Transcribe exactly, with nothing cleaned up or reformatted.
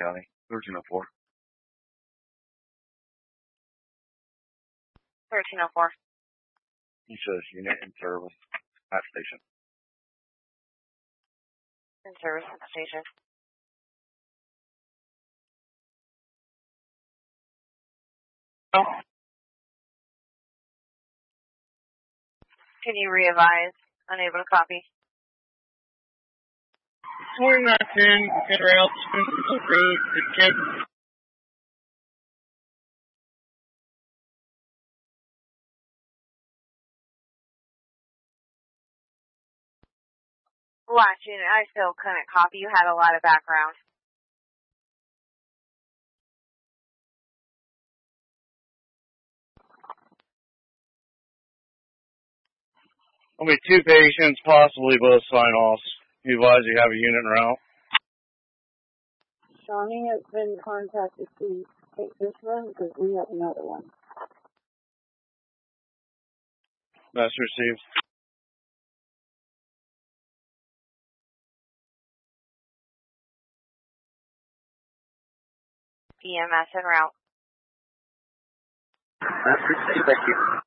County, thirteen oh four. thirteen oh four. He says unit in service at station. In service at station. Oh. Can you re-advise? Unable to copy. We're not in. Get rail. Road. Get. Last unit, I still couldn't copy. You had a lot of background. There'll be two patients, possibly both sign-offs. You advise you have a unit en route. Shawnee has been contacted to take this run because we have another one. That's received. E M S en route. That's received. Thank you.